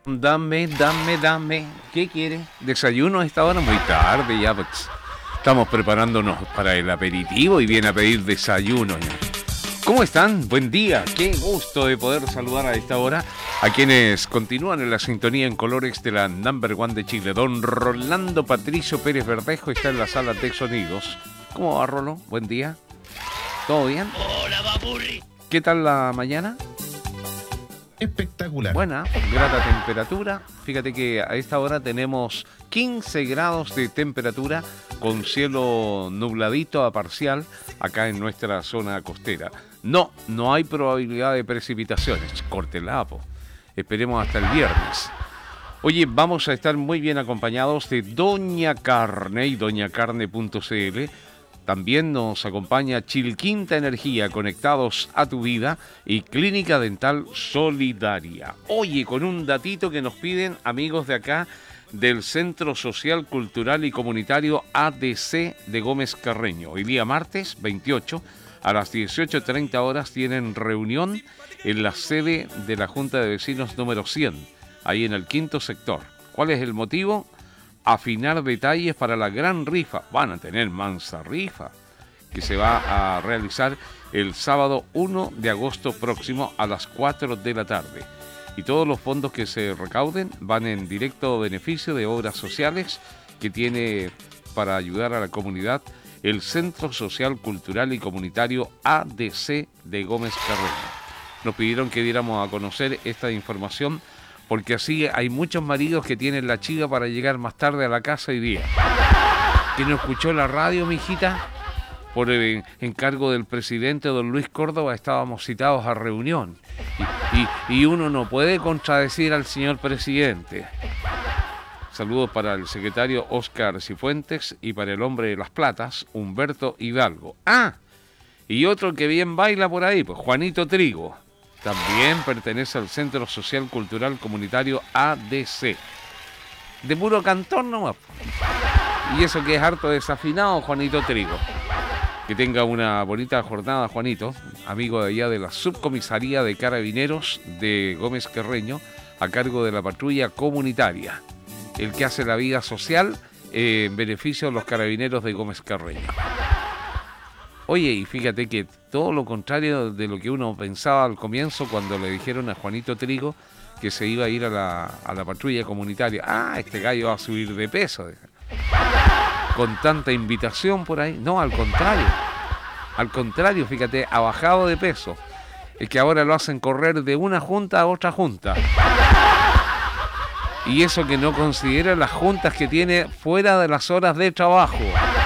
Dame. ¿Qué quiere? ¿Desayuno a esta hora? Muy tarde ya, pues. Estamos preparándonos para el aperitivo y viene a pedir desayuno ya. ¿Cómo están? Buen día. Qué gusto de poder saludar a esta hora a quienes continúan en la sintonía en colores de la Number One de Chile. Don Rolando Patricio Pérez Verdejo está en la sala de sonidos. ¿Cómo va, Rolo? Buen día. ¿Todo bien? Hola, Babuli. ¿Qué tal la mañana? Espectacular. Buena, grata temperatura. Fíjate que a esta hora tenemos 15 grados de temperatura con cielo nubladito a parcial acá en nuestra zona costera. No hay probabilidad de precipitaciones. Cortelapo. Esperemos hasta el viernes. Oye, vamos a estar muy bien acompañados de Doña Carne y doñacarne.cl. También nos acompaña Chilquinta Energía, conectados a tu vida, y Clínica Dental Solidaria. Oye, con un datito que nos piden amigos de acá del Centro Social, Cultural y Comunitario ADC de Gómez Carreño. Hoy día martes 28 a las 18:30 horas tienen reunión en la sede de la Junta de Vecinos número 100, ahí en el quinto sector. ¿Cuál es el motivo? Afinar detalles para la gran rifa. Van a tener mansa rifa que se va a realizar el sábado 1 de agosto próximo a las 4 de la tarde. Y todos los fondos que se recauden van en directo beneficio de obras sociales que tiene para ayudar a la comunidad el Centro Social, Cultural y Comunitario ADC de Gómez Carreño. Nos pidieron que diéramos a conocer esta información porque así hay muchos maridos que tienen la chiva para llegar más tarde a la casa hoy día. ¿Quién no escuchó la radio, mijita? Por el encargo del presidente don Luis Córdoba estábamos citados a reunión. Y uno no puede contradecir al señor presidente. Saludos para el secretario Óscar Cifuentes y para el hombre de las platas, Humberto Hidalgo. ¡Ah! Y otro que bien baila por ahí, pues Juanito Trigo. También pertenece al Centro Social Cultural Comunitario ADC. De puro cantón nomás. Y eso que es harto desafinado, Juanito Trigo. Que tenga una bonita jornada, Juanito, amigo de allá de la Subcomisaría de Carabineros de Gómez Carreño, a cargo de la patrulla comunitaria. El que hace la vida social en beneficio de los carabineros de Gómez Carreño. Oye, y fíjate que todo lo contrario de lo que uno pensaba al comienzo cuando le dijeron a Juanito Trigo que se iba a ir a la patrulla comunitaria. Ah, este gallo va a subir de peso. Con tanta invitación por ahí. No, al contrario. Al contrario, fíjate, ha bajado de peso. Es que ahora lo hacen correr de una junta a otra junta. Y eso que no considera las juntas que tiene fuera de las horas de trabajo.